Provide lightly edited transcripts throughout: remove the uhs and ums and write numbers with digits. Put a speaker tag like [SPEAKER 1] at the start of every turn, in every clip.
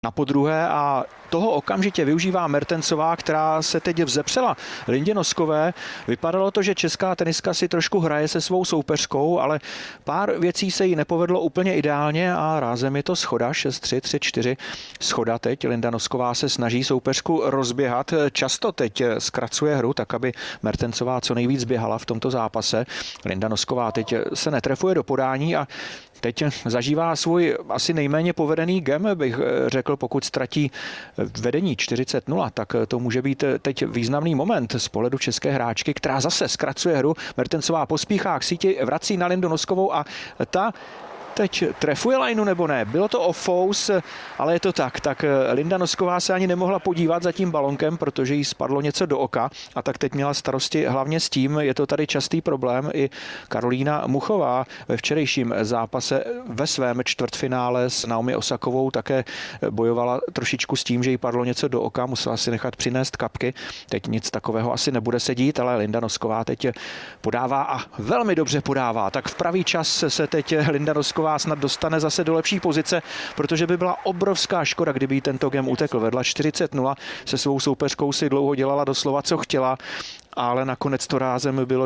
[SPEAKER 1] na podruhé a toho okamžitě využívá Mertensová, která se teď vzepřela Lindě Noskové. Vypadalo to, že česká tenistka si trošku hraje se svou soupeřkou, ale pár věcí se jí nepovedlo úplně ideálně a rázem je to schoda 6-3, 3-4. Schoda teď. Linda Nosková se snaží soupeřku rozběhat. Často teď zkracuje hru, tak aby Mertensová co nejvíc běhala v tomto zápase. Linda Nosková teď se netrefuje do podání a teď zažívá svůj asi nejméně povedený game, bych řekl, pokud ztratí vedení 40-0, tak to může být teď významný moment z pohledu české hráčky, která zase zkracuje hru. Mertensová pospíchá k síti, vrací na Lindu Noskovou a ta teď trefuje lajnu nebo ne. Bylo to off-fous, ale je to tak. Tak Linda Nosková se ani nemohla podívat za tím balonkem, protože jí spadlo něco do oka a tak teď měla starosti hlavně s tím. Je to tady častý problém. I Karolína Muchová ve včerejším zápase ve svém čtvrtfinále s Naomi Osakovou také bojovala trošičku s tím, že jí padlo něco do oka. Musela si nechat přinést kapky. Teď nic takového asi nebude se dít, ale Linda Nosková teď podává a velmi dobře podává. Tak v pravý čas se teď Linda Nosková snad dostane zase do lepší pozice, protože by byla obrovská škoda, kdyby jí tento game utekl. Vedla 40-0, se svou soupeřkou si dlouho dělala doslova, co chtěla, ale nakonec to rázem bylo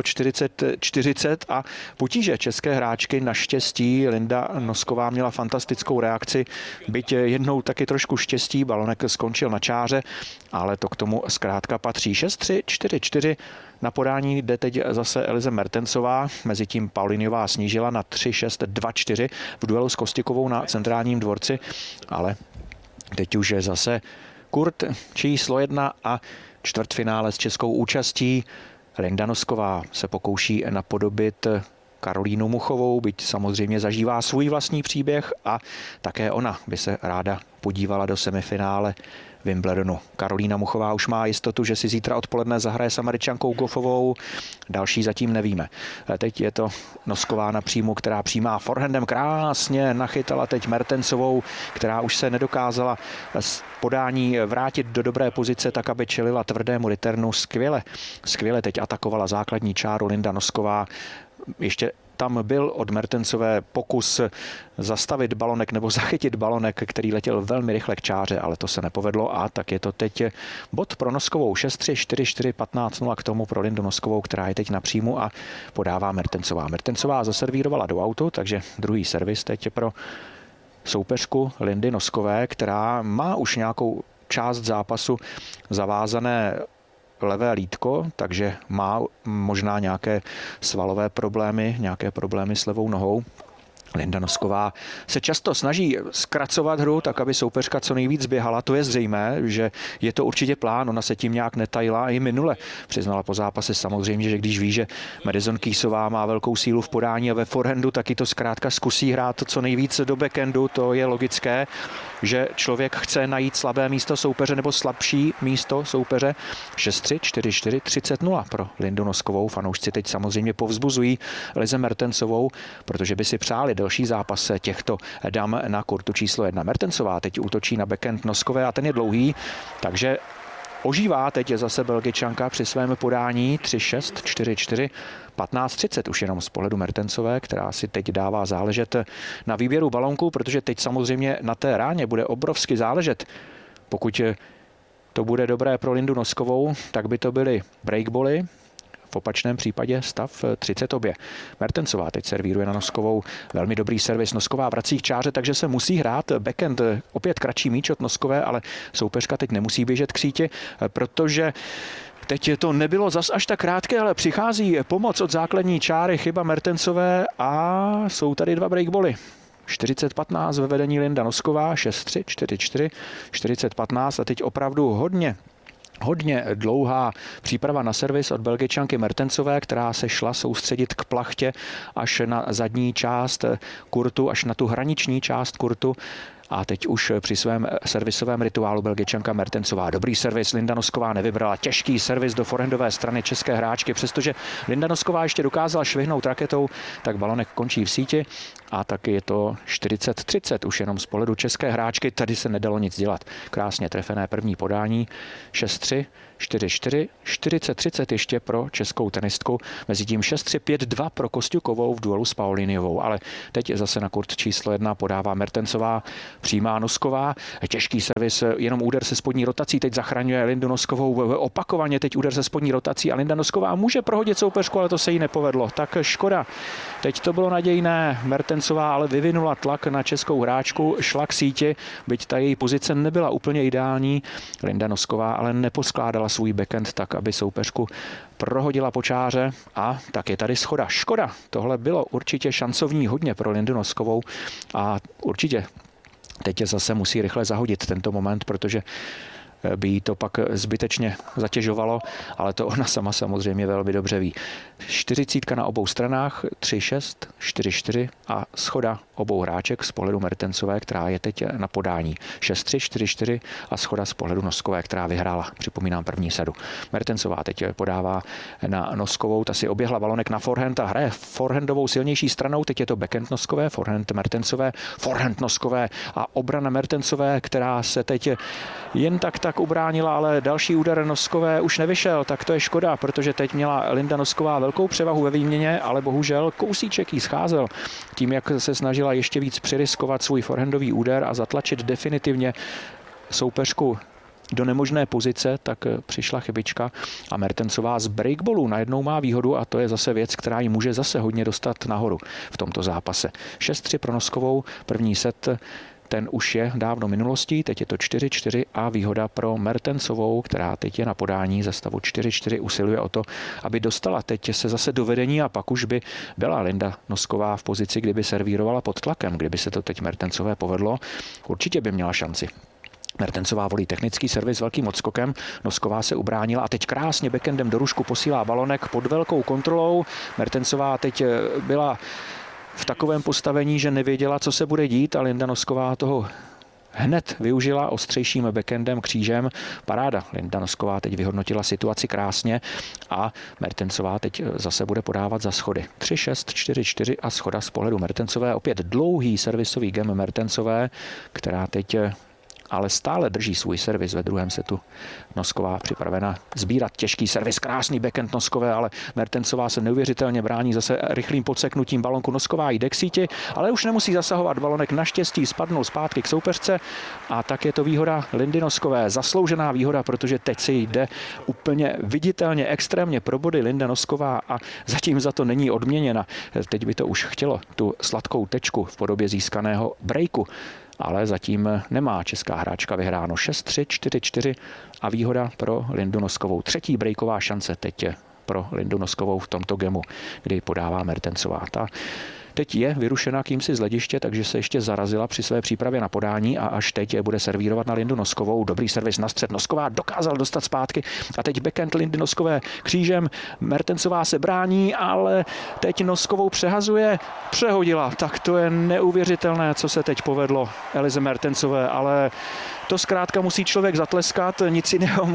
[SPEAKER 1] 40-40 a potíže české hráčky. Naštěstí Linda Nosková měla fantastickou reakci, byť jednou taky trošku štěstí, balonek skončil na čáře, ale to k tomu zkrátka patří. 6-3, 4-4. Na podání jde teď zase Elize Mertensová, mezitím Pauliniová snížila na 3-6, 2-4 v duelu s Kostikovou na centrálním dvorci, ale teď už je zase kurt číslo 1 a čtvrtfinále s českou účastí. Linda Nosková se pokouší napodobit Karolínu Muchovou, byť samozřejmě zažívá svůj vlastní příběh a také ona by se ráda podívala do semifinále Wimbledonu. Karolína Muchová už má jistotu, že si zítra odpoledne zahraje s Američankou Goffovou. Další zatím nevíme. Teď je to Nosková na příjmu, která přijímá forehandem. Krásně nachytala teď Mertensovou, která už se nedokázala z podání vrátit do dobré pozice, tak aby čelila tvrdému returnu. Skvěle teď atakovala základní čáru Linda Nosková. Ještě tam byl od Mertensové pokus zastavit balonek nebo zachytit balonek, který letěl velmi rychle k čáře, ale to se nepovedlo a tak je to teď bod pro Noskovou 6-3, 4-4, 15-0 k tomu pro Lindu Noskovou, která je teď na příjmu a podává Mertensová. Mertensová zaservírovala do autu, takže druhý servis teď pro soupeřku Lindy Noskové, která má už nějakou část zápasu zavázané levé lítko, takže má možná nějaké svalové problémy, nějaké problémy s levou nohou. Linda Nosková se často snaží zkracovat hru, tak aby soupeřka co nejvíc běhala. To je zřejmé, že je to určitě plán, ona se tím nějak netajila. I minule přiznala po zápase samozřejmě, že když ví, že Madison Keysová má velkou sílu v podání a ve forehandu, taky to zkrátka zkusí hrát co nejvíc do backhandu. To je logické, že člověk chce najít slabé místo soupeře nebo slabší místo soupeře. 6-3, 4-4, 30-0 pro Lindu Noskovou. Fanoušci teď samozřejmě povzbuzují Elize Mertensovou, protože by si přáli další zápas těchto dam na kurtu číslo 1. Mertensová teď útočí na backhand Noskové a ten je dlouhý, takže ožívá teď je zase Belgičanka při svém podání 3-6, 4-4, 15-30 už jenom z pohledu Mertensové, která si teď dává záležet na výběru balonku, protože teď samozřejmě na té ráně bude obrovsky záležet. Pokud to bude dobré pro Lindu Noskovou, tak by to byly breakbally. V opačném případě stav 30 obě. Mertensová teď servíruje na Noskovou. Velmi dobrý servis. Nosková vrací k čáře, takže se musí hrát backhand. Opět kratší míč od Noskové, ale soupeřka teď nemusí běžet k síti, protože teď to nebylo zas až tak krátké, ale přichází pomoc od základní čáry, chyba Mertensové a jsou tady dva breakbally. 40-15 ve vedení Linda Nosková, 6-3, 4-4, 40-15 a teď opravdu hodně dlouhá příprava na servis od Belgičanky Mertensové, která se šla soustředit k plachtě až na zadní část kurtu, až na tu hraniční část kurtu. A teď už při svém servisovém rituálu Belgičanka Mertensová. Dobrý servis, Linda Nosková nevybrala. Těžký servis do forehandové strany české hráčky. Přestože Linda Nosková ještě dokázala švihnout raketou, tak balonek končí v síti a taky je to 40-30 už jenom z pohledu české hráčky. Tady se nedalo nic dělat. Krásně trefené první podání. 6-3, 4-4, 40-30 ještě pro českou tenistku. Mezitím 6-3, 5-2 pro Kostiukovou v duelu s Pauliniovou. Ale teď zase na kurt číslo 1 podává Mertensová. přijímá Nosková, těžký servis, jenom úder se spodní rotací, teď zachraňuje Lindu Noskovou, opakovaně teď úder se spodní rotací a Linda Nosková může prohodit soupeřku, ale to se jí nepovedlo. Tak škoda. Teď to bylo nadějné, Mertensová ale vyvinula tlak na českou hráčku, šla k síti, byť ta její pozice nebyla úplně ideální. Linda Nosková ale neposkládala svůj backhand tak, aby soupeřku prohodila po čáře a tak je tady schoda. Škoda, tohle bylo určitě šancovní hodně pro Lindu Noskovou a určitě teď zase musí rychle zahodit tento moment, protože by jí to pak zbytečně zatěžovalo, ale to ona sama samozřejmě velmi dobře ví. 40 na obou stranách, 3-6, 4-4 a schoda obou hráček z pohledu Mertensové, která je teď na podání. 6-3, 4-4 a schoda z pohledu Noskové, která vyhrála, připomínám, první sadu. Mertensová teď podává na Noskovou, ta si oběhla balonek na forehand a hraje forehandovou silnější stranou, teď je to backhand Noskové, forehand Mertensové, forehand Noskové a obrana Mertensové, která se teď jen tak ubránila, ale další úder Noskové už nevyšel, tak to je škoda, protože teď měla Linda Nosková velkou převahu ve výměně, ale bohužel kousíček jí scházel. Tím, jak se snažila ještě víc přiriskovat svůj forehandový úder a zatlačit definitivně soupeřku do nemožné pozice, tak přišla chybička a Mertensová z breakballu najednou má výhodu a to je zase věc, která ji může zase hodně dostat nahoru v tomto zápase. 6-3 pro Noskovou, první set ten už je dávno minulostí, teď je to 4-4 a výhoda pro Mertensovou, která teď je na podání za stavu 4-4, usiluje o to, aby dostala teď se zase do vedení a pak už by byla Linda Nosková v pozici, kdyby servírovala pod tlakem, kdyby se to teď Mertensové povedlo, určitě by měla šanci. Mertensová volí technický servis s velkým odskokem, Nosková se ubránila a teď krásně backendem do rušku posílá balonek pod velkou kontrolou. Mertensová teď byla v takovém postavení, že nevěděla, co se bude dít a Linda Nosková toho hned využila ostřejším backendem křížem. Paráda. Linda Nosková teď vyhodnotila situaci krásně a Mertensová teď zase bude podávat za schody. 3-6, 4-4 a schoda z pohledu Mertensové. Opět dlouhý servisový game Mertensové, která teď ale stále drží svůj servis ve druhém setu. Nosková připravena sbírat těžký servis, krásný backhand Noskové, ale Mertensová se neuvěřitelně brání zase rychlým podseknutím balonku. Nosková jde k síti, ale už nemusí zasahovat. Balonek naštěstí spadnul zpátky k soupeřce a tak je to výhoda Lindy Noskové. Zasloužená výhoda, protože teď si jde úplně viditelně, extrémně pro body Linda Nosková a zatím za to není odměněna. Teď by to už chtělo tu sladkou tečku v podobě získaného breaku. Ale zatím nemá česká hráčka vyhráno 6-3, 4-4 a výhoda pro Lindu Noskovou. Třetí breaková šance teď pro Lindu Noskovou v tomto gemu, kdy podává Mertensová. Ta teď je vyrušena kýmsi z hlediště, takže se ještě zarazila při své přípravě na podání a až teď bude servírovat na Lindu Noskovou. Dobrý servis na střed. Nosková dokázal dostat zpátky a teď backhand Lindy Noskové křížem. Mertensová se brání, ale teď Noskovou přehazuje. Přehodila. Tak to je neuvěřitelné, co se teď povedlo Elize Mertensové, ale to zkrátka musí člověk zatleskat, nic jiného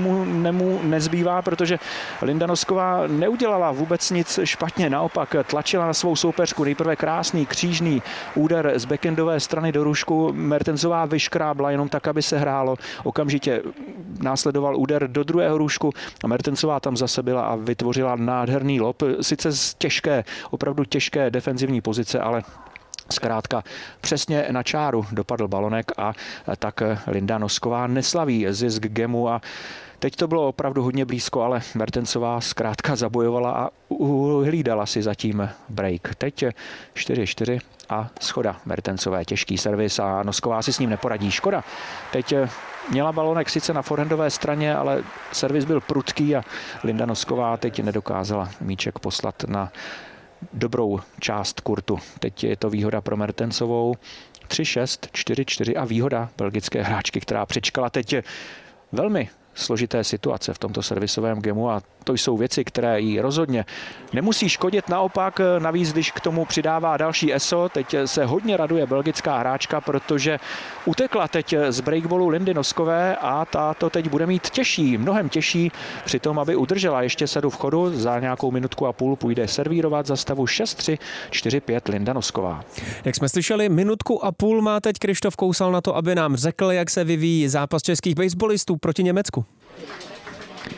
[SPEAKER 1] mu nezbývá, protože Linda Nosková neudělala vůbec nic špatně, naopak tlačila na svou soupeřku. Nejprve krásný křížný úder z backendové strany do rušku, Mertensová vyškrábla jenom tak, aby se hrálo. Okamžitě následoval úder do druhého rušku a Mertensová tam zase byla a vytvořila nádherný lob, sice z těžké, opravdu těžké defenzivní pozice, ale zkrátka přesně na čáru dopadl balonek a tak Linda Nosková neslaví zisk gemu a teď to bylo opravdu hodně blízko, ale Mertensová zkrátka zabojovala a uhlídala si zatím break. Teď 4-4 a schoda Mertensové, těžký servis a Nosková si s ním neporadí. Škoda. Teď měla balonek sice na forehandové straně, ale servis byl prudký a Linda Nosková teď nedokázala míček poslat na dobrou část kurtu. Teď je to výhoda pro Mertensovou 3-6, 4-4 a výhoda belgické hráčky, která přečkala teď velmi složité situace v tomto servisovém gemu a to jsou věci, které jí rozhodně nemusí škodit, naopak navíc, když k tomu přidává další ESO, teď se hodně raduje belgická hráčka, protože utekla teď z breakballu Lindy Noskové a ta to teď bude mít těžší, mnohem těžší při tom, aby udržela ještě sadu v chodu, za nějakou minutku a půl půjde servírovat za stavu 6-3, 4-5 Linda Nosková.
[SPEAKER 2] Jak jsme slyšeli, minutku a půl má teď Krištof Kousal na to, aby nám řekl, jak se vyvíjí zápas českých baseballistů proti Německu.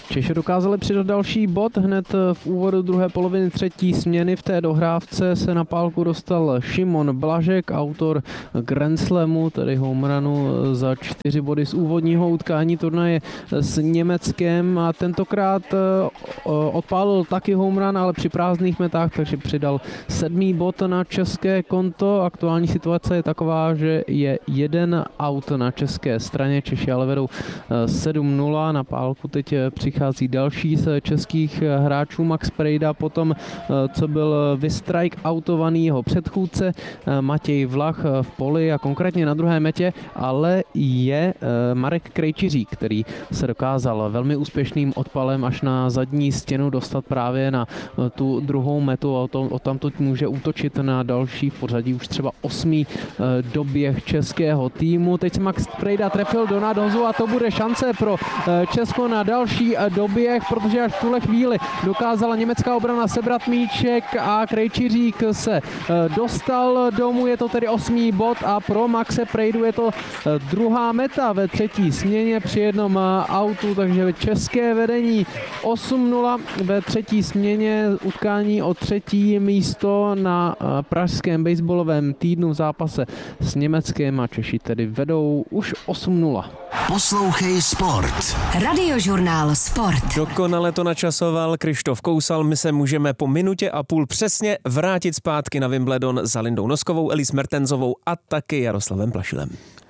[SPEAKER 3] Češi dokázali přidat další bod hned v úvodu druhé poloviny třetí směny. V té dohrávce se na pálku dostal Šimon Blažek, autor Grand Slamu, tedy home runu za 4 body z úvodního utkání turnaje s Německem, a tentokrát odpálil taky home run, ale při prázdných metách, takže přidal 7. bod na české konto. Aktuální situace je taková, že je 1 out na české straně, Češi ale vedou 7-0. Na pálku teď přichází další z českých hráčů, Max Prejda, potom co byl vystrike outovaný jeho předchůdce Matěj Vlach v poli a konkrétně na druhé metě, ale je Marek Krejčiřík, který se dokázal velmi úspěšným odpalem až na zadní stěnu dostat právě na tu druhou metu a odtamtud může útočit na další v pořadí už třeba 8. doběh českého týmu. Teď se Max Prejda trefil do nadhozu a to bude šance pro Česko na další doběh, protože až v tuhle chvíli dokázala německá obrana sebrat míček a Krejčiřík se dostal domů. Je to tedy 8. bod a pro Maxe Prejdu je to druhá meta ve třetí směně při jednom autu, takže české vedení 8-0 ve třetí směně, utkání o třetí místo na pražském baseballovém týdnu v zápase s Německem a Češi tedy vedou už 8-0.
[SPEAKER 4] Poslouchej Sport.
[SPEAKER 5] Radiožurnál Sport.
[SPEAKER 2] Dokonale to načasoval Krištof Kousal. My se můžeme po minutě a půl přesně vrátit zpátky na Wimbledon za Lindou Noskovou, Elise Mertensovou a taky Jaroslavem Plašilem.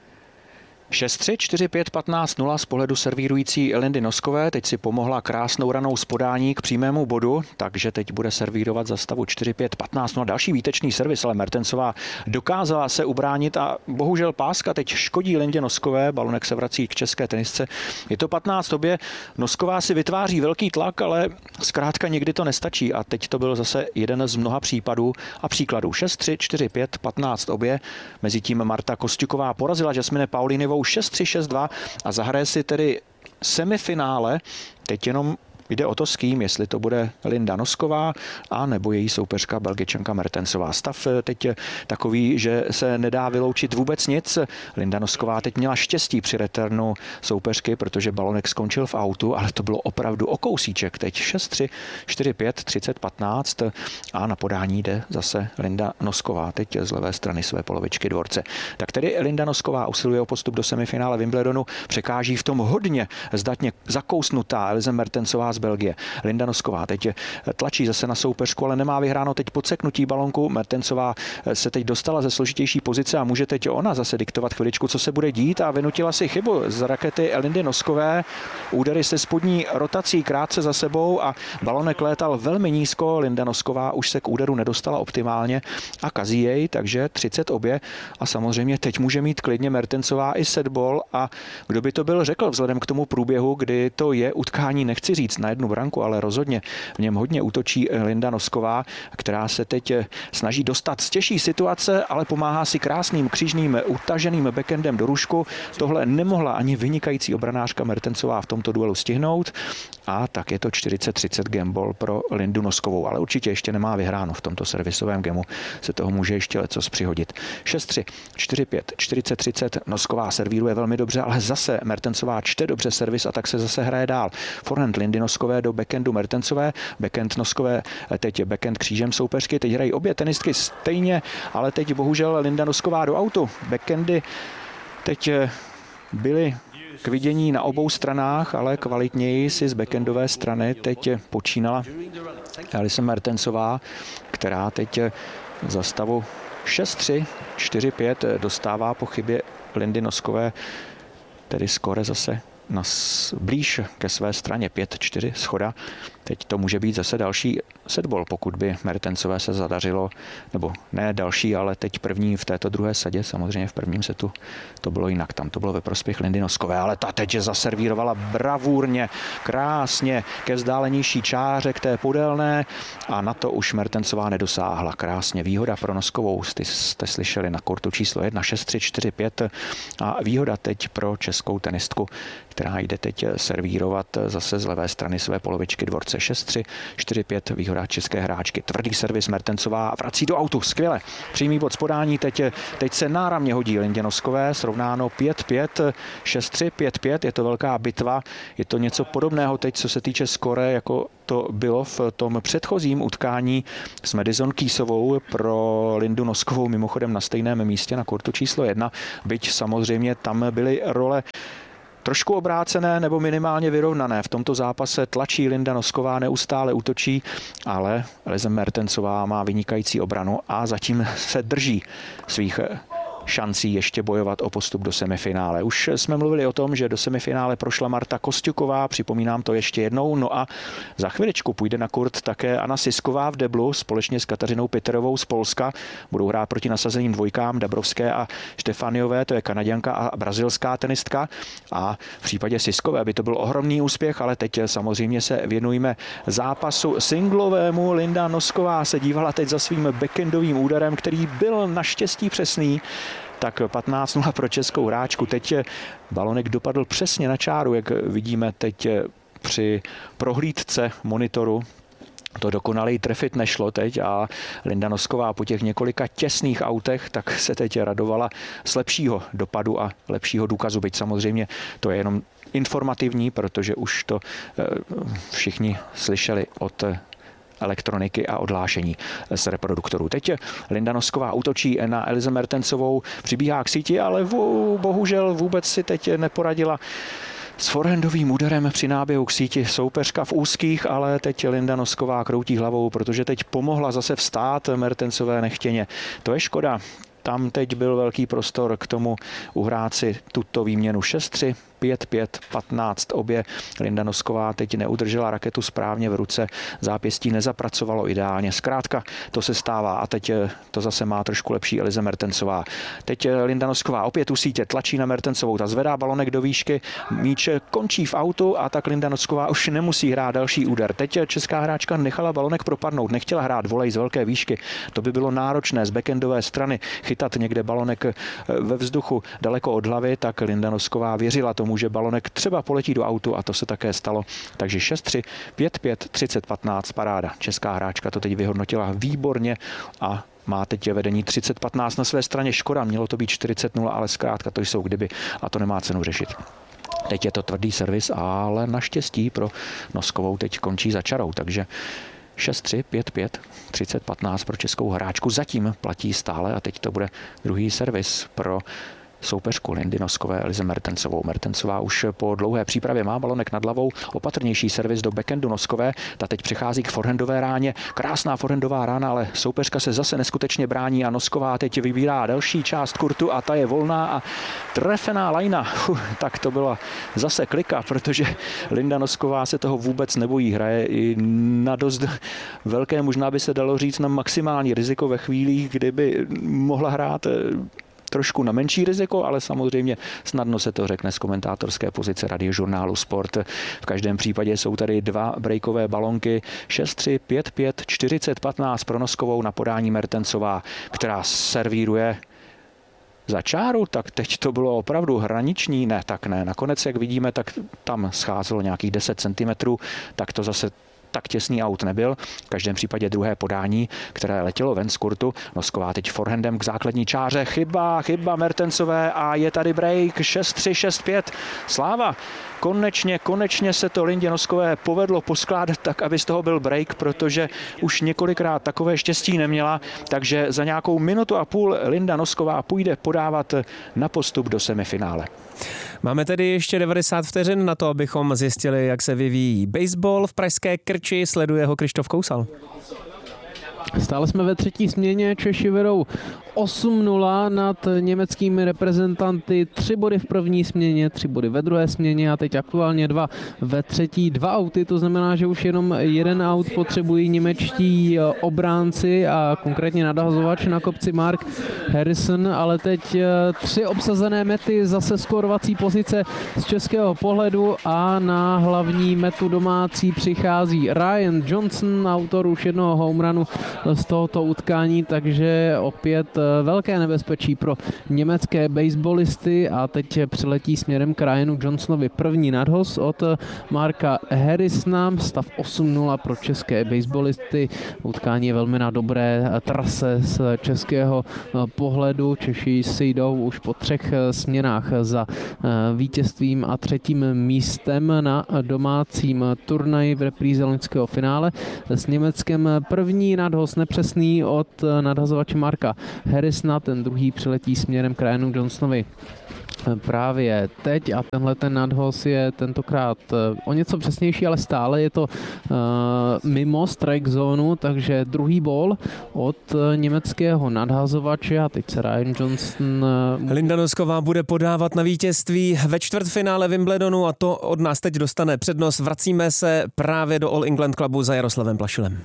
[SPEAKER 1] 6-3, 4-5, 15-0 z pohledu servírující Lindy Noskové. Teď si pomohla krásnou ranou z podání k přímému bodu, takže teď bude servírovat za stavu 4-5, 15-0. Další výtečný servis, ale Mertensová dokázala se ubránit a bohužel páska teď škodí Lindě Noskové. Balonek se vrací k české tenisce. Je to 15 obě. Nosková si vytváří velký tlak, ale zkrátka někdy to nestačí a teď to byl zase jeden z mnoha případů a příkladů. 6-3, 4-5, 15 obě. Mezitím Marta Kosťuková porazila Jasmine Paulinovou 6-3, 6-2 a zahraje si tedy semifinále. Teď jenom jde o to s kým, jestli to bude Linda Nosková a nebo její soupeřka Belgičanka Mertensová. Stav teď je takový, že se nedá vyloučit vůbec nic. Linda Nosková teď měla štěstí při returnu soupeřky, protože balonek skončil v autu, ale to bylo opravdu o kousíček. Teď 6-3, 4-5, 30-15 a na podání jde zase Linda Nosková. Teď z levé strany své polovičky dvorce. Tak tedy Linda Nosková usiluje o postup do semifinále Wimbledonu. Překáží v tom hodně zdatně zakousnutá Elise Mertensová z Belgie. Linda Nosková teď tlačí zase na soupeřku, ale nemá vyhráno teď podseknutí balonku. Mertensová se teď dostala ze složitější pozice a může teď ona zase diktovat chviličku, co se bude dít a vynutila si chybu z rakety Lindy Noskové. Údery se spodní rotací krátce za sebou a balonek létal velmi nízko. Linda Nosková už se k úderu nedostala optimálně a kazí jej, takže 30 obě a samozřejmě teď může mít klidně Mertensová i setball a kdo by to byl řekl vzhledem k tomu průběhu, kdy to je utkání, nechci říct na jednu branku, ale rozhodně v něm hodně útočí Linda Nosková, která se teď snaží dostat z těžší situace, ale pomáhá si krásným křížným utaženým backendem do rušku. Tohle nemohla ani vynikající obranářka Mertensová v tomto duelu stihnout a tak je to 40-30 gameball pro Lindu Noskovou, ale určitě ještě nemá vyhráno v tomto servisovém gemu, se toho může ještě lecos přihodit. 6-3, 4-5, 40-30, Nosková servíruje velmi dobře, ale zase Mertensová čte dobře servis a tak se zase hraje dál. Forehand Lindy Noskové do backendu Mertensové, backhand Noskové, teď je backhand křížem soupeřky, teď hrají obě tenistky stejně, ale teď bohužel Linda Nosková do autu. Backhandy teď byly k vidění na obou stranách, ale kvalitněji si z backendové strany teď počínala Elise Mertensová, která teď za stavu 6-3, 4-5 dostává po chybě Lindy Noskové, tedy skóre zase blíž ke své straně 5-4 schoda. Teď to může být zase další setball, pokud by Mertensové se zadařilo, nebo ne další, ale teď první v této druhé sadě. Samozřejmě v prvním setu to bylo jinak, tam to bylo ve prospěch Lindy Noskové, ale ta teď zaservírovala bravurně, krásně ke vzdálenější čáře, k té podélné a na to už Mertensová nedosáhla. Krásně výhoda pro Noskovou, jste slyšeli na kortu číslo 1, 6-3, 4-5 a výhoda teď pro českou tenistku která jde teď servírovat zase z levé strany své polovičky dvorce. 6-3, 4-5, výhoda české hráčky. Tvrdý servis Mertensová vrací do autu, skvěle. Přímý bod z podání, teď se náramně hodí Lindě Noskové, srovnáno 5-5, 6-3, 5-5, je to velká bitva, je to něco podobného teď, co se týče skóre, jako to bylo v tom předchozím utkání s Madison Keysovou pro Lindu Noskovou, mimochodem na stejném místě na kurtu číslo 1, byť samozřejmě tam byly role trošku obrácené nebo minimálně vyrovnané. V tomto zápase tlačí Linda Nosková, neustále útočí, ale Elise Mertensová má vynikající obranu a zatím se drží svých šancí ještě bojovat o postup do semifinále. Už jsme mluvili o tom, že do semifinále prošla Marta Kosťuková, připomínám to ještě jednou, no a za chviličku půjde na kurt také Anna Sisková v deblu společně s Kateřinou Piterovou z Polska. Budou hrát proti nasazeným dvojkám Dabrovské a Štefaniové, to je Kanaďanka a brazilská tenistka, a v případě Siskové by to byl ohromný úspěch, ale teď samozřejmě se věnujeme zápasu singlovému. Linda Nosková se dívala teď za svým backendovým úderem, který byl naštěstí přesný. Tak 15-0 pro českou hráčku. Teď balonek dopadl přesně na čáru, jak vidíme teď při prohlídce monitoru. To dokonalej trefit nešlo teď a Linda Nosková po těch několika těsných autech tak se teď radovala z lepšího dopadu a lepšího důkazu. Byť samozřejmě to je jenom informativní, protože už to všichni slyšeli od elektroniky a odhlášení z reproduktorů. Teď Linda Nosková útočí na Elise Mertensovou, přibíhá k síti, ale bohužel vůbec si teď neporadila s forehandovým úderem při náběhu k síti. Soupeřka v úzkých, ale teď Linda Nosková kroutí hlavou, protože teď pomohla zase vstát Mertensové nechtěně. To je škoda. Tam teď byl velký prostor k tomu uhrát si tuto výměnu. 6-3, 5-5, 15 obě. Linda Nosková teď neudržela raketu správně v ruce, zápěstí nezapracovalo ideálně. Zkrátka to se stává a teď to zase má trošku lepší Elise Mertensová. Teď Linda Nosková opět u sítě tlačí na Mertensovou, ta zvedá balonek do výšky, míč končí v autu a tak Linda Nosková už nemusí hrát další úder. Teď česká hráčka nechala balonek propadnout, nechtěla hrát volej z velké výšky. To by bylo náročné z backendové strany chytat někde balonek ve vzduchu daleko od hlavy, tak Linda Nosková věřila tomu, že balonek třeba poletí do autu a to se také stalo. Takže 6-3, 5-5, 30-15, paráda. Česká hráčka to teď vyhodnotila výborně a má teď vedení 30-15 na své straně. Škoda, mělo to být 40-0, ale zkrátka to jsou kdyby a to nemá cenu řešit. Teď je to tvrdý servis, ale naštěstí pro Noskovou teď končí za čarou, takže 6-3, 5-5, 30-15 pro českou hráčku. Zatím platí stále a teď to bude druhý servis pro soupeřku Lindy Noskové Elise Mertensovou. Mertensová už po dlouhé přípravě má balonek nad hlavou, opatrnější servis do backendu Noskové, ta teď přichází k forehandové ráně, krásná forehandová rána, ale soupeřka se zase neskutečně brání a Nosková teď vybírá další část kurtu a ta je volná a trefená lajna. Tak to byla zase klika, protože Linda Nosková se toho vůbec nebojí, hraje i na dost velké, možná by se dalo říct na maximální riziko ve chvílích, kdyby mohla hrát trošku na menší riziko, ale samozřejmě snadno se to řekne z komentátorské pozice Radiožurnálu Sport. V každém případě jsou tady dva breakové balonky 6-3, 5-5, 40-15 pro Noskovou na podání Mertensová, která servíruje za čáru, tak teď to bylo opravdu hraniční, ne, tak ne. Nakonec, jak vidíme, tak tam scházelo nějakých 10 cm, tak to zase tak těsný aut nebyl. V každém případě druhé podání, které letělo ven z kurtu. Nosková teď forehandem k základní čáře. Chyba Mertensové a je tady break 6-3, 6-5. Sláva! Konečně se to Lindě Noskové povedlo poskládat tak, aby z toho byl break, protože už několikrát takové štěstí neměla, takže za nějakou minutu a půl Linda Nosková půjde podávat na postup do semifinále.
[SPEAKER 2] Máme tedy ještě 90 vteřin na to, abychom zjistili, jak se vyvíjí baseball v pražské Krči. Sleduje ho Krištof Kousal.
[SPEAKER 3] Stále jsme ve třetí směně, Češi vedou 8-0 nad německými reprezentanty, 3 body v první směně, 3 body ve druhé směně a teď aktuálně 2 ve třetí, 2 auty, to znamená, že už jenom jeden aut potřebují němečtí obránci a konkrétně nadazovač na kopci Mark Harrison, ale teď 3 obsazené mety, zase skórovací pozice z českého pohledu a na hlavní metu domácí přichází Ryan Johnson, autor už jednoho home runu z tohoto utkání, takže opět velké nebezpečí pro německé baseballisty a teď přiletí směrem k Ryanu Johnsonovi první nadhoz od Marka Harrisona, stav 8-0 pro české baseballisty. Utkání je velmi na dobré trase z českého pohledu. Češi si jdou už po 3 směnách za vítězstvím a 3. místem na domácím turnaji v repríze loňského finále. S Německem první nadhoz nepřesný od nadhazovače Marka Harrisona, ten druhý přiletí směrem k Ryanu Johnsonovi právě teď a tenhle ten nadhoz je tentokrát o něco přesnější, ale stále je to mimo strike zónu, takže druhý ball od německého nadhazovače a teď se Ryan Johnson...
[SPEAKER 2] Linda Nosková bude podávat na vítězství ve čtvrtfinále Wimbledonu a to od nás teď dostane přednost. Vracíme se právě do All England Clubu za Jaroslavem Plašilem.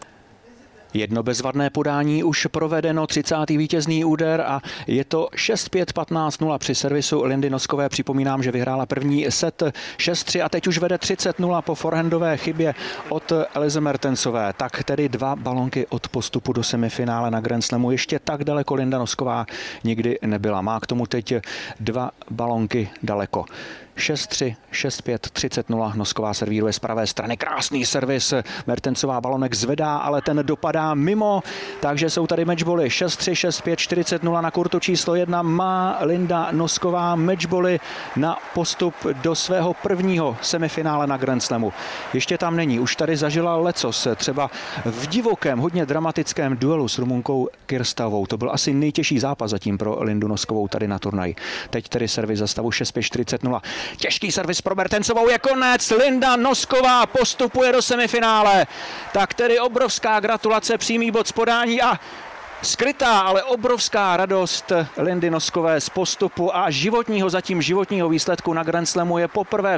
[SPEAKER 1] Jedno bezvadné podání už provedeno, 30. vítězný úder a je to 6-5, 15-0 při servisu Lindy Noskové. Připomínám, že vyhrála první set 6-3 a teď už vede 30-0 po forehandové chybě od Elize Mertensové. Tak tedy 2 balonky od postupu do semifinále na Grand Slamu. Ještě tak daleko Linda Nosková nikdy nebyla. Má k tomu teď 2 balonky daleko. 6-3, 6-5, 30-0. Nosková servíruje z pravé strany. Krásný servis. Mertensová balonek zvedá, ale ten dopadá mimo. Takže jsou tady matchboly. 6-3, 6-5, 40-0 na kurtu číslo 1. Má Linda Nosková matchboly na postup do svého prvního semifinále na Grand Slamu. Ještě tam není. Už tady zažila lecos. Třeba v divokém, hodně dramatickém duelu s Rumunkou Kirstavou. To byl asi nejtěžší zápas zatím pro Lindu Noskovou tady na turnaji. Teď tedy servis za stavu 6-5, 40-0. Těžký servis pro Mertensovou, je konec. Linda Nosková postupuje do semifinále. Tak tedy obrovská gratulace, přímý bod z podání a skrytá, ale obrovská radost Lindy Noskové z postupu a zatím životního výsledku na Grand Slamu. Je poprvé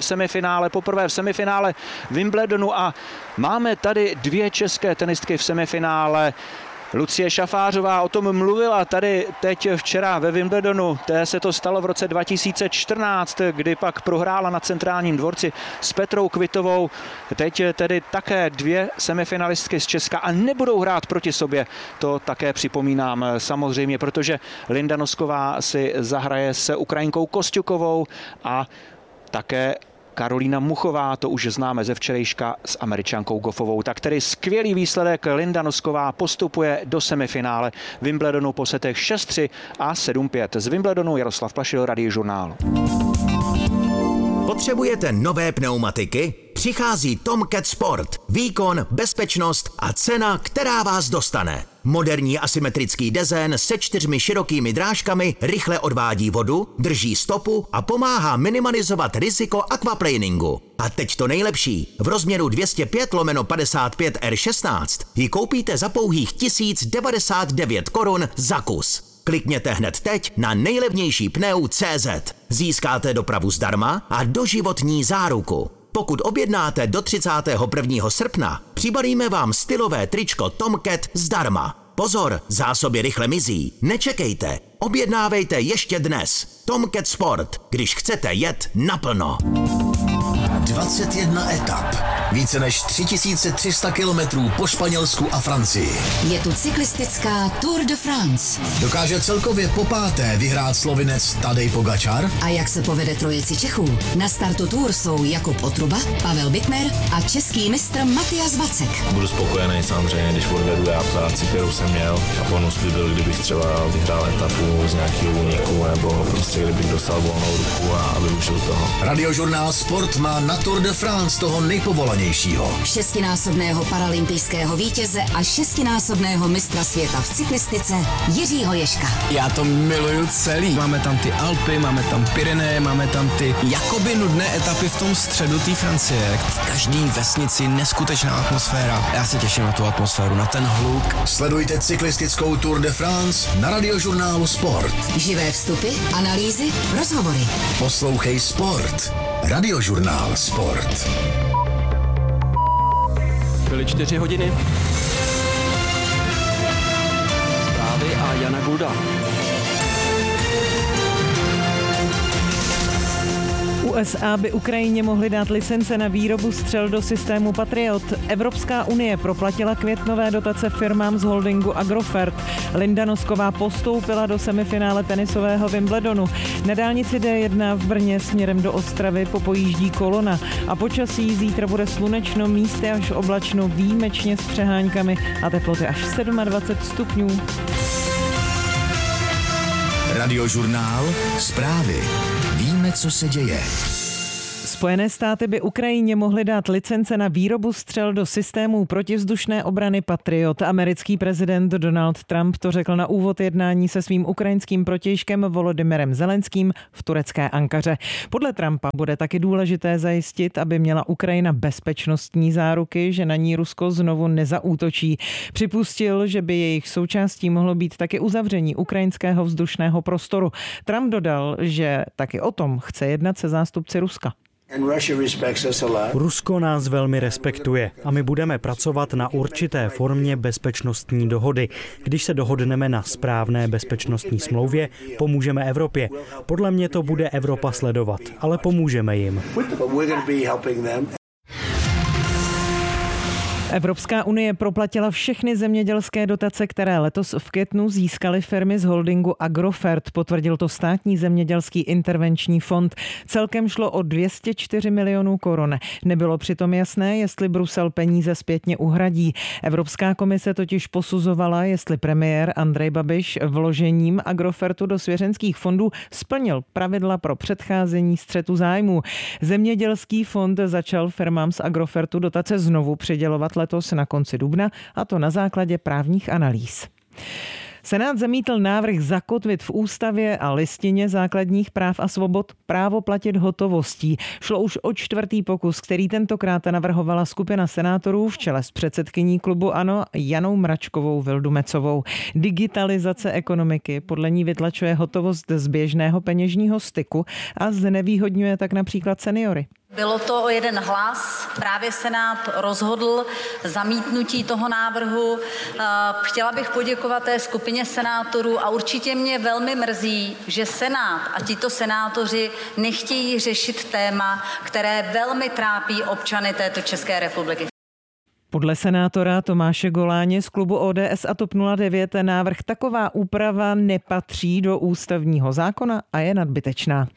[SPEAKER 1] v semifinále Wimbledonu a máme tady 2 české tenistky v semifinále. Lucie Šafářová o tom mluvila tady teď včera ve Wimbledonu. Té se to stalo v roce 2014, kdy pak prohrála na Centrálním dvorci s Petrou Kvitovou. Teď tedy také 2 semifinalistky z Česka a nebudou hrát proti sobě. To také připomínám samozřejmě, protože Linda Nosková si zahraje s Ukrajinkou Kosťukovou a také Karolína Muchová, to už známe ze včerejška, s Američankou Goffovou. Tak tedy skvělý výsledek. Linda Nosková postupuje do semifinále Wimbledonu po setech 6-3 a 7-5. Z Wimbledonu Jaroslav Plašil, Radiožurnál.
[SPEAKER 4] Potřebujete nové pneumatiky? Přichází Tomcat Sport. Výkon, bezpečnost a cena, která vás dostane. Moderní asymetrický dezén se 4 širokými drážkami rychle odvádí vodu, drží stopu a pomáhá minimalizovat riziko aquaplaningu. A teď to nejlepší. V rozměru 205/55 R16 ji koupíte za pouhých 1099 korun za kus. Klikněte hned teď na nejlevnější pneu.cz. Získáte dopravu zdarma a doživotní záruku. Pokud objednáte do 31. srpna, přibalíme vám stylové tričko Tomcat zdarma. Pozor, zásoby rychle mizí. Nečekejte, objednávejte ještě dnes. Tomcat Sport, když chcete jet naplno. 21 etap, více než 3300 kilometrů po Španělsku a Francii.
[SPEAKER 5] Je tu cyklistická Tour de France.
[SPEAKER 4] Dokáže celkově popáté vyhrát Slovinec Tadej Pogačar?
[SPEAKER 5] A jak se povede trojici Čechů? Na startu Tour jsou Jakub Otruba, Pavel Bittner a český mistr Matias Vacek.
[SPEAKER 6] Budu spokojený samozřejmě, když odvedu já práci, kterou jsem měl. A bonus by byl, kdybych třeba vyhrál etapu z nějakého úniku, nebo prostě kdybych dostal volnou ruku a využil toho.
[SPEAKER 4] Radiožurnál Sport má na Tour de France toho nejpovolanějšího.
[SPEAKER 5] 6násobného paralympijského vítěze a 6násobného mistra světa v cyklistice Jiřího Ježka.
[SPEAKER 7] Já to miluju celý. Máme tam ty Alpy, máme tam Pyreneje, máme tam ty jakoby nudné etapy v tom středu té Francie. V každé vesnici neskutečná atmosféra. Já se těším na tu atmosféru, na ten hluk.
[SPEAKER 4] Sledujte cyklistickou Tour de France na Radiožurnálu Sport.
[SPEAKER 5] Živé vstupy, analýzy, rozhovory.
[SPEAKER 4] Poslouchej Sport. Radiožurnál Sport.
[SPEAKER 8] Byly 4 hodiny. Zprávy a Jana Gulda.
[SPEAKER 3] U
[SPEAKER 9] USA by Ukrajině mohly dát licence na výrobu střel do systému Patriot. Evropská unie proplatila květnové dotace firmám z holdingu Agrofert. Linda Nosková postoupila do semifinále tenisového Wimbledonu. Na dálnici D1 v Brně směrem do Ostravy popojíždí kolona a počasí zítra bude slunečno, místy až oblačno, výjimečně s přeháňkami a teploty až 27 stupňů.
[SPEAKER 4] Radiožurnál, zprávy. Víme, co se děje.
[SPEAKER 9] Spojené státy by Ukrajině mohly dát licence na výrobu střel do systémů protivzdušné obrany Patriot. Americký prezident Donald Trump to řekl na úvod jednání se svým ukrajinským protějškem Volodymyrem Zelenským v turecké Ankaře. Podle Trumpa bude taky důležité zajistit, aby měla Ukrajina bezpečnostní záruky, že na ní Rusko znovu nezaútočí. Připustil, že by jejich součástí mohlo být taky uzavření ukrajinského vzdušného prostoru. Trump dodal, že taky o tom chce jednat se zástupci Ruska.
[SPEAKER 10] Rusko nás velmi respektuje a my budeme pracovat na určité formě bezpečnostní dohody. Když se dohodneme na správné bezpečnostní smlouvě, pomůžeme Evropě. Podle mě to bude Evropa sledovat, ale pomůžeme jim.
[SPEAKER 9] Evropská unie proplatila všechny zemědělské dotace, které letos v květnu získaly firmy z holdingu Agrofert, potvrdil to státní zemědělský intervenční fond. Celkem šlo o 204 milionů korun. Nebylo přitom jasné, jestli Brusel peníze zpětně uhradí. Evropská komise totiž posuzovala, jestli premiér Andrej Babiš vložením Agrofertu do svěřenských fondů splnil pravidla pro předcházení střetu zájmů. Zemědělský fond začal firmám z Agrofertu dotace znovu přidělovat letos na konci dubna, a to na základě právních analýz. Senát zamítl návrh zakotvit v ústavě a listině základních práv a svobod právo platit hotovostí. Šlo už o čtvrtý pokus, který tentokrát navrhovala skupina senátorů v čele s předsedkyní klubu ANO Janou Mračkovou Vildumecovou. Digitalizace ekonomiky podle ní vytlačuje hotovost z běžného peněžního styku a znevýhodňuje tak například seniory.
[SPEAKER 11] Bylo to o jeden hlas, právě Senát rozhodl zamítnutí toho návrhu. Chtěla bych poděkovat té skupině senátorů a určitě mě velmi mrzí, že Senát a tito senátoři nechtějí řešit téma, které velmi trápí občany této České republiky.
[SPEAKER 9] Podle senátora Tomáše Goláně z klubu ODS a TOP 09 návrh taková úprava nepatří do ústavního zákona a je nadbytečná.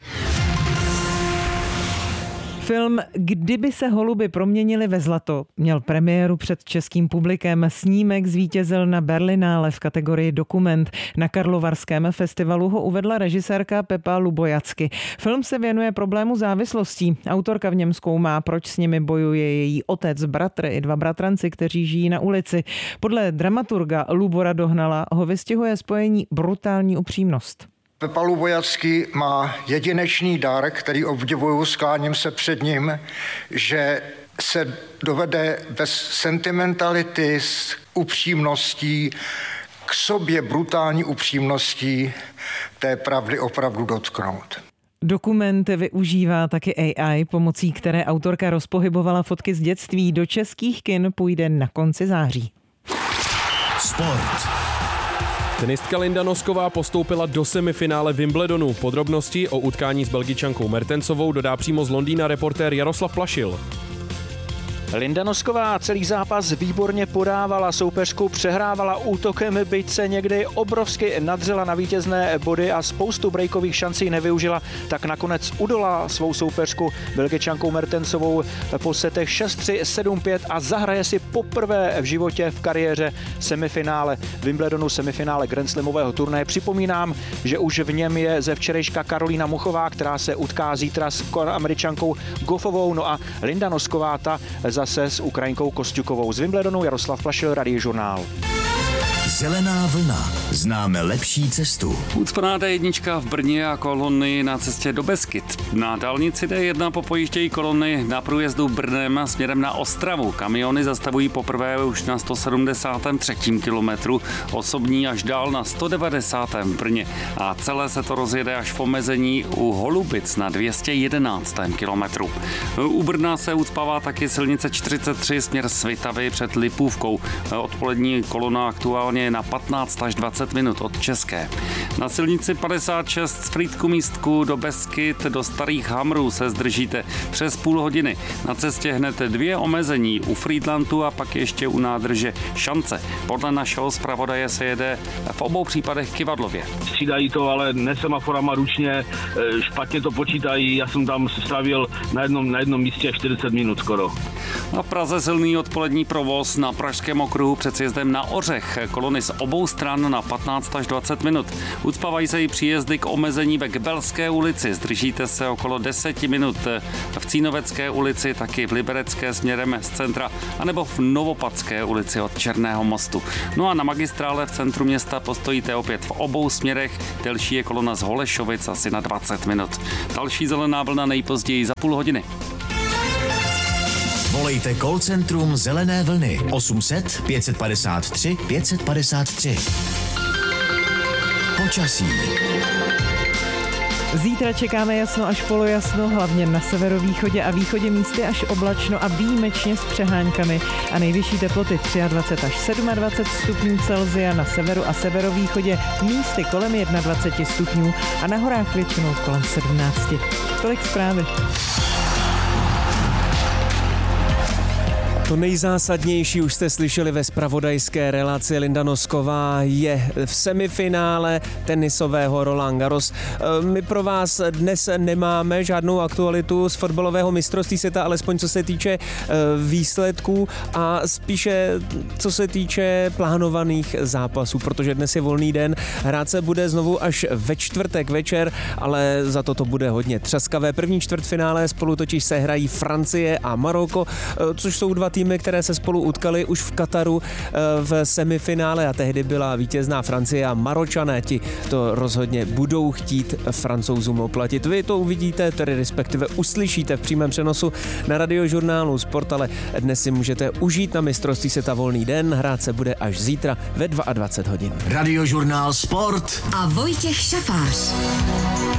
[SPEAKER 9] Film Kdyby se holuby proměnily ve zlato měl premiéru před českým publikem. Snímek zvítězil na Berlinále v kategorii dokument. Na Karlovarském festivalu ho uvedla režisérka Pepa Lubojacky. Film se věnuje problému závislostí. Autorka v něm zkoumá, proč s nimi bojuje její otec, bratr i dva bratranci, kteří žijí na ulici. Podle dramaturga Lubora Dohnala ho vystihuje spojení brutální upřímnost.
[SPEAKER 12] Pepa Lubojacky má jedinečný dar, který obdivuju, skláním se před ním, že se dovede bez sentimentality, s upřímností, k sobě brutální upřímností té pravdy opravdu dotknout.
[SPEAKER 9] Dokument využívá taky AI, pomocí které autorka rozpohybovala fotky z dětství. Do českých kin půjde na konci září.
[SPEAKER 4] Sport.
[SPEAKER 2] Tenistka Linda Nosková postoupila do semifinále Wimbledonu. Podrobnosti o utkání s Belgičankou Mertensovou dodá přímo z Londýna reportér Jaroslav Plašil.
[SPEAKER 1] Linda Nosková celý zápas výborně podávala, soupeřku přehrávala útokem, byť se někdy obrovsky nadřela na vítězné body a spoustu breakových šancí nevyužila, tak nakonec udolala svou soupeřku Belgičankou Mertensovou po setech 6-3, 7-5 a zahraje si poprvé v životě v kariéře semifinále Wimbledonu, semifinále Grand Slamového turnaje. Připomínám, že už v něm je ze včerejška Karolína Muchová, která se utká zítra s Američankou Goffovou, no a Linda Nosková ta zase s Ukrajinkou Kosťukovou. Z Wimbledonu Jaroslav Plašil, Radiožurnál.
[SPEAKER 4] Zelená vlna. Známe lepší cestu.
[SPEAKER 8] Ucpaná D1 v Brně a kolony na cestě do Beskyt. Na dálnici D1 popojíždějí kolony na průjezdu Brnem a směrem na Ostravu. Kamiony zastavují poprvé už na 173. kilometru, osobní až dál na 190. v Brně. A celé se to rozjede až v omezení u Holubic na 211. kilometru. U Brna se ucpává taky silnice 43 směr Svitavy před Lipůvkou. Odpolední kolona aktuálně Brně na 15 až 20 minut od České. Na silnici 56 z Frýdku Místku do Beskyt do Starých Hamrů se zdržíte přes půl hodiny. Na cestě hned 2 omezení u Frýdlantu a pak ještě u nádrže Šance. Podle našeho zpravodaje se jede v obou případech kyvadlově.
[SPEAKER 13] Střídají to, ale ne semaforama ručně, špatně to počítají. Já jsem tam strávil na jednom místě 40 minut skoro.
[SPEAKER 8] A v Praze silný odpolední provoz na Pražském okruhu před sjezdem na Ořech. Kolony z obou stran na 15 až 20 minut. Ucpávají se i příjezdy k omezení ve Kbelské ulici. Zdržíte se okolo 10 minut. V Cínovecké ulici, taky v Liberecké směrem z centra, anebo v Novopadské ulici od Černého mostu. No a na magistrále v centru města postojíte opět v obou směrech. Delší je kolona z Holešovic asi na 20 minut. Další zelená vlna nejpozději za půl hodiny.
[SPEAKER 4] Volejte call centrum Zelené vlny 800 553 553. Počasí.
[SPEAKER 9] Zítra čekáme jasno až polojasno, hlavně na severovýchodě a východě místy až oblačno a výjimečně s přeháňkami. A nejvyšší teploty 23 až 27 stupňů Celsia na severu a severovýchodě, místy kolem 21 stupňů a na horách většinou kolem 17. Tolik zprávy.
[SPEAKER 2] To nejzásadnější už jste slyšeli ve zpravodajské relaci. Linda Nosková je v semifinále tenisového Roland Garros. My pro vás dnes nemáme žádnou aktualitu z fotbalového mistrovství světa, alespoň co se týče výsledků a spíše co se týče plánovaných zápasů, protože dnes je volný den. Hrát se bude znovu až ve čtvrtek večer, ale za to bude hodně třaskavé. První čtvrtfinále spolu totiž se hrají Francie a Maroko, což jsou dva týmy, které se spolu utkaly už v Kataru v semifinále a tehdy byla vítězná Francie a Maročané ti to rozhodně budou chtít Francouzům oplatit. Vy to uvidíte, tedy respektive uslyšíte v přímém přenosu na Radiožurnálu Sport, ale dnes si můžete užít na mistrovství světa volný den, hrát se bude až zítra ve 22 hodin.
[SPEAKER 4] Radiožurnál Sport
[SPEAKER 5] a Vojtěch Šafář.